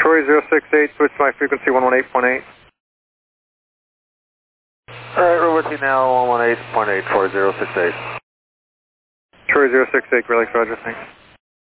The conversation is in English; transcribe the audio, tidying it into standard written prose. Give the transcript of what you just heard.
Troy 068, switch to my frequency 118.8. Alright, we're with you now, 118.8 for 068. Troy 068, Relax, Roger, thanks.